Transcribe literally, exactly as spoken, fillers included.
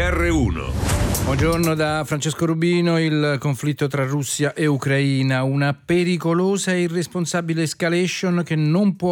R uno. Buongiorno da Francesco Rubino. Il conflitto tra Russia e Ucraina, una pericolosa e irresponsabile escalation che non può